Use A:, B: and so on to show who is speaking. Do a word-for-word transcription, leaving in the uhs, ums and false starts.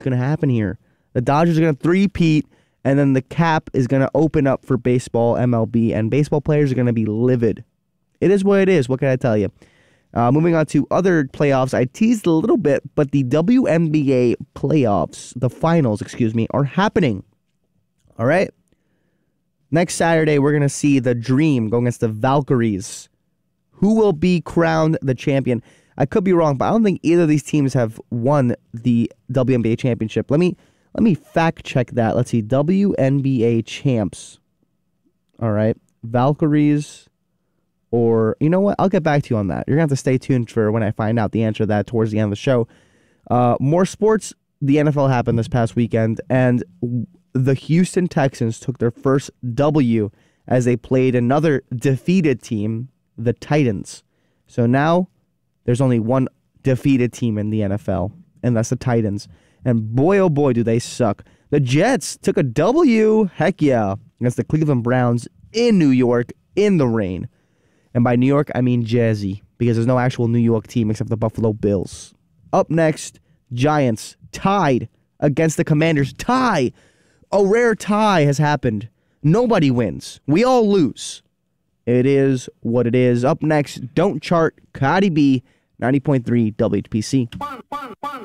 A: going to happen here. The Dodgers are going to three-peat, and then the cap is going to open up for baseball, M L B, and baseball players are going to be livid. It is what it is. What can I tell you? Uh, moving on to other playoffs, I teased a little bit, but the W N B A playoffs, the finals, excuse me, are happening. All right? Next Saturday, we're going to see the Dream go against the Valkyries. Who will be crowned the champion? I could be wrong, but I don't think either of these teams have won the W N B A championship. Let me let me fact check that. Let's see. W N B A champs. All right. Valkyries or, you know what? I'll get back to you on that. You're going to have to stay tuned for when I find out the answer to that towards the end of the show. Uh, more sports. The N F L happened this past weekend, and the Houston Texans took their first W as they played another defeated team, the Titans. So now there's only one defeated team in the N F L, and that's the Titans. And boy, oh boy, do they suck. The Jets took a W, heck yeah, against the Cleveland Browns in New York in the rain. And by New York, I mean Jersey, because there's no actual New York team except the Buffalo Bills. Up next, Giants tied against the Commanders. Tie! A rare tie has happened. Nobody wins. We all lose. It is what it is. Up next, Don't Chart, Cardi B, ninety point three W H P C.